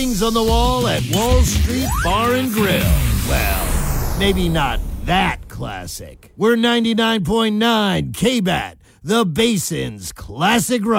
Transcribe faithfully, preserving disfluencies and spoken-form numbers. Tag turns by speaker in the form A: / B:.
A: paintings on the wall at Wall Street Bar and Grill. Well, maybe not that classic. We're ninety-nine point nine K-B A T, the Basin's classic rock.